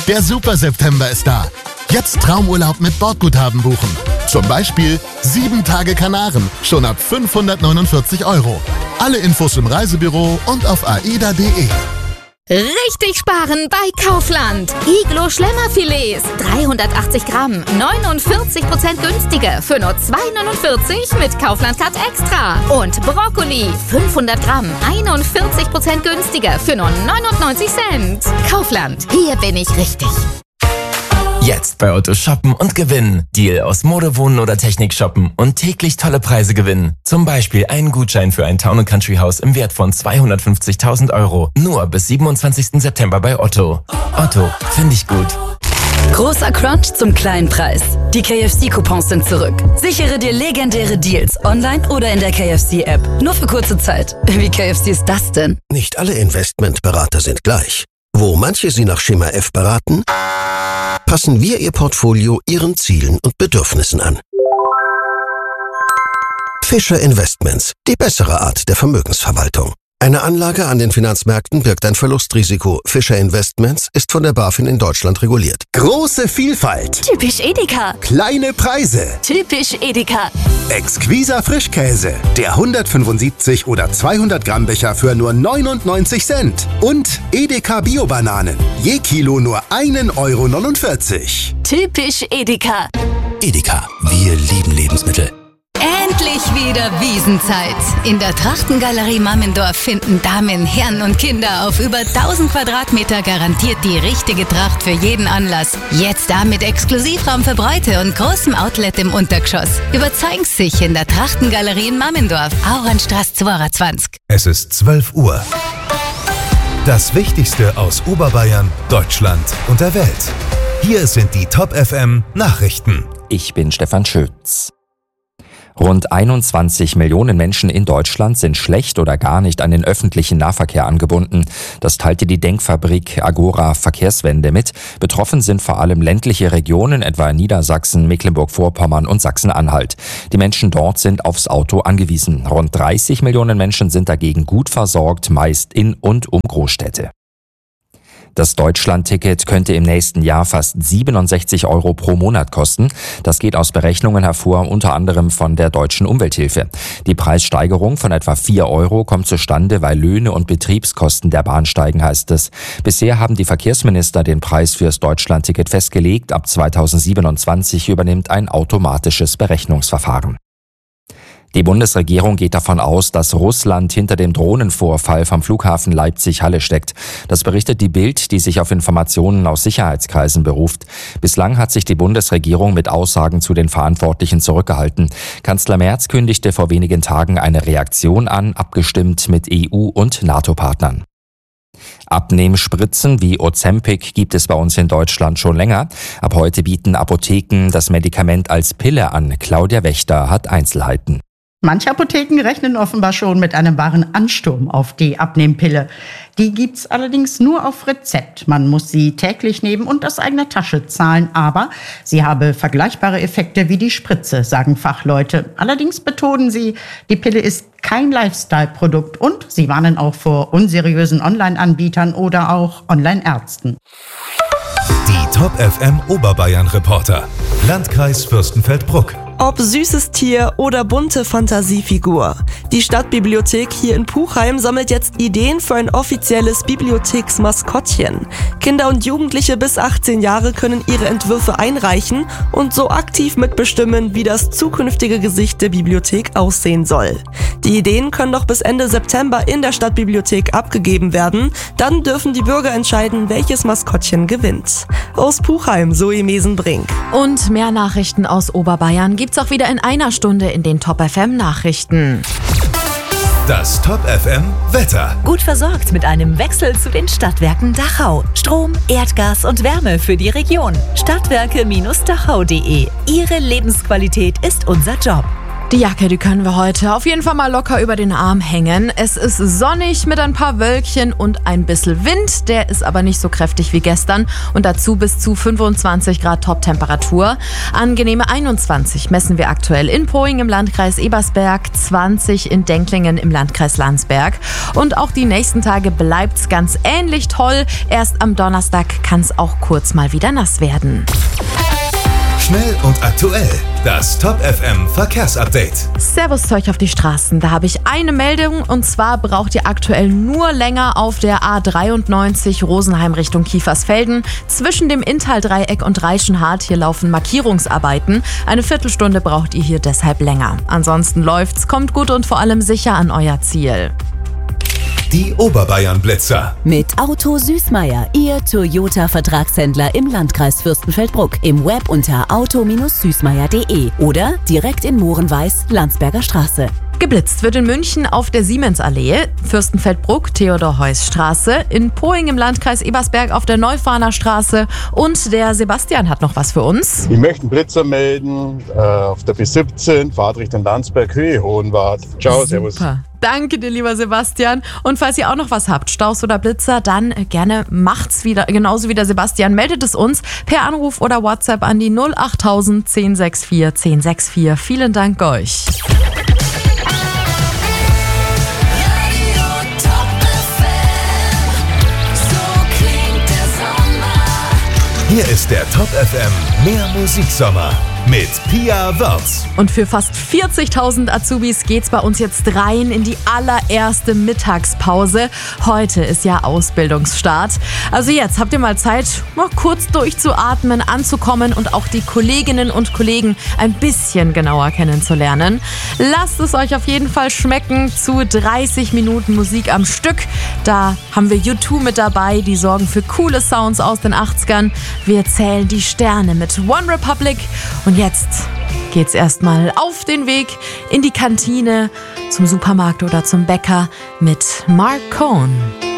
Der Super September ist da. Jetzt Traumurlaub mit Bordguthaben buchen. Zum Beispiel 7 Tage Kanaren, schon ab 549 €. Alle Infos im Reisebüro und auf aida.de. Richtig sparen bei Kaufland. Iglo Schlemmerfilets, 380 Gramm, 49% günstiger für nur 2,49 mit Kaufland Cut Extra. Und Brokkoli, 500 Gramm, 41% günstiger für nur 99 Cent. Kaufland, hier bin ich richtig. Jetzt bei Otto shoppen und gewinnen. Deal aus Mode, Wohnen oder Technik shoppen und täglich tolle Preise gewinnen. Zum Beispiel einen Gutschein für ein Town & Country Haus im Wert von 250.000 €. Nur bis 27. September bei Otto. Otto, finde ich gut. Großer Crunch zum kleinen Preis. Die KFC-Coupons sind zurück. Sichere dir legendäre Deals online oder in der KFC-App. Nur für kurze Zeit. Wie KFC ist das denn? Nicht alle Investmentberater sind gleich. Wo manche Sie nach Schema F beraten, passen wir Ihr Portfolio Ihren Zielen und Bedürfnissen an. Fischer Investments, die bessere Art der Vermögensverwaltung. Eine Anlage an den Finanzmärkten birgt ein Verlustrisiko. Fischer Investments ist von der BaFin in Deutschland reguliert. Große Vielfalt. Typisch Edeka. Kleine Preise. Typisch Edeka. Exquiser Frischkäse. Der 175 oder 200 Gramm Becher für nur 99 Cent. Und Edeka Bio-Bananen. Je Kilo nur 1,49 €. Typisch Edeka. Edeka, wir lieben Lebensmittel. Endlich wieder Wiesenzeit. In der Trachtengalerie Mammendorf finden Damen, Herren und Kinder auf über 1000 Quadratmeter garantiert die richtige Tracht für jeden Anlass. Jetzt da mit Exklusivraum für Bräute und großem Outlet im Untergeschoss. Überzeugen Sie sich in der Trachtengalerie in Mammendorf, Auernstraße 22. Es ist 12 Uhr. Das Wichtigste aus Oberbayern, Deutschland und der Welt. Hier sind die Top FM Nachrichten. Ich bin Stefan Schütz. Rund 21 Millionen Menschen in Deutschland sind schlecht oder gar nicht an den öffentlichen Nahverkehr angebunden. Das teilte die Denkfabrik Agora Verkehrswende mit. Betroffen sind vor allem ländliche Regionen, etwa in Niedersachsen, Mecklenburg-Vorpommern und Sachsen-Anhalt. Die Menschen dort sind aufs Auto angewiesen. Rund 30 Millionen Menschen sind dagegen gut versorgt, meist in und um Großstädte. Das Deutschland-Ticket könnte im nächsten Jahr fast 67 € pro Monat kosten. Das geht aus Berechnungen hervor, unter anderem von der Deutschen Umwelthilfe. Die Preissteigerung von etwa 4 € kommt zustande, weil Löhne und Betriebskosten der Bahn steigen, heißt es. Bisher haben die Verkehrsminister den Preis fürs Deutschland-Ticket festgelegt. Ab 2027 übernimmt ein automatisches Berechnungsverfahren. Die Bundesregierung geht davon aus, dass Russland hinter dem Drohnenvorfall vom Flughafen Leipzig-Halle steckt. Das berichtet die Bild, die sich auf Informationen aus Sicherheitskreisen beruft. Bislang hat sich die Bundesregierung mit Aussagen zu den Verantwortlichen zurückgehalten. Kanzler Merz kündigte vor wenigen Tagen eine Reaktion an, abgestimmt mit EU- und NATO-Partnern. Abnehmspritzen wie Ozempic gibt es bei uns in Deutschland schon länger. Ab heute bieten Apotheken das Medikament als Pille an. Claudia Wächter hat Einzelheiten. Manche Apotheken rechnen offenbar schon mit einem wahren Ansturm auf die Abnehmpille. Die gibt's allerdings nur auf Rezept. Man muss sie täglich nehmen und aus eigener Tasche zahlen. Aber sie habe vergleichbare Effekte wie die Spritze, sagen Fachleute. Allerdings betonen sie, die Pille ist kein Lifestyle-Produkt und sie warnen auch vor unseriösen Online-Anbietern oder auch Online-Ärzten. Die Top FM Oberbayern Reporter. Landkreis Fürstenfeldbruck. Ob süßes Tier oder bunte Fantasiefigur. Die Stadtbibliothek hier in Puchheim sammelt jetzt Ideen für ein offizielles Bibliotheksmaskottchen. Kinder und Jugendliche bis 18 Jahre können ihre Entwürfe einreichen und so aktiv mitbestimmen, wie das zukünftige Gesicht der Bibliothek aussehen soll. Die Ideen können noch bis Ende September in der Stadtbibliothek abgegeben werden. Dann dürfen die Bürger entscheiden, welches Maskottchen gewinnt. Aus Puchheim, Zoe Mesenbrink. Und mehr Nachrichten aus Oberbayern gibt's auch wieder in einer Stunde in den Top FM Nachrichten. Das Top FM Wetter. Gut versorgt mit einem Wechsel zu den Stadtwerken Dachau. Strom, Erdgas und Wärme für die Region. Stadtwerke-dachau.de. Ihre Lebensqualität ist unser Job. Die Jacke, die können wir heute auf jeden Fall mal locker über den Arm hängen. Es ist sonnig mit ein paar Wölkchen und ein bisschen Wind. Der ist aber nicht so kräftig wie gestern. Und dazu bis zu 25 Grad Top-Temperatur. Angenehme 21 messen wir aktuell in Poing im Landkreis Ebersberg, 20 in Denklingen im Landkreis Landsberg. Und auch die nächsten Tage bleibt's ganz ähnlich toll. Erst am Donnerstag kann's auch kurz mal wieder nass werden. Schnell und aktuell. Das Top FM Verkehrsupdate. Servus zu euch auf die Straßen. Da habe ich eine Meldung und zwar braucht ihr aktuell nur länger auf der A93 Rosenheim Richtung Kiefersfelden. Zwischen dem Inntal-Dreieck und Reichenhart hier laufen Markierungsarbeiten. Eine Viertelstunde braucht ihr hier deshalb länger. Ansonsten läuft's, kommt gut und vor allem sicher an euer Ziel. Die Oberbayern-Blitzer. Mit Auto Süßmeier, Ihr Toyota-Vertragshändler im Landkreis Fürstenfeldbruck. Im Web unter auto-süßmeier.de oder direkt in Mohrenweiß, Landsberger Straße. Geblitzt wird in München auf der Siemens-Allee, Fürstenfeldbruck, Theodor-Heuss-Straße, in Poing im Landkreis Ebersberg auf der Neufahrener Straße und der Sebastian hat noch was für uns. Ich möchte einen Blitzer melden auf der B17, Fahrtrichtung Landsberg, Höhe Hohenwart. Ciao, servus. Danke dir, lieber Sebastian. Und falls ihr auch noch was habt, Staus oder Blitzer, dann gerne macht's wieder, genauso wie der Sebastian. Meldet es uns per Anruf oder WhatsApp an die 08000 1064 1064. Vielen Dank euch. Hier ist der Top FM Mehr Musiksommer mit Pia Wörz. Und für fast 40.000 Azubis geht's bei uns jetzt rein in die allererste Mittagspause. Heute ist ja Ausbildungsstart. Also jetzt habt ihr mal Zeit, mal kurz durchzuatmen, anzukommen und auch die Kolleginnen und Kollegen ein bisschen genauer kennenzulernen. Lasst es euch auf jeden Fall schmecken zu 30 Minuten Musik am Stück. Da haben wir U2 mit dabei, die sorgen für coole Sounds aus den 80ern. Wir zählen die Sterne mit One Republic und jetzt geht's erstmal auf den Weg in die Kantine, zum Supermarkt oder zum Bäcker mit Mark Cohn.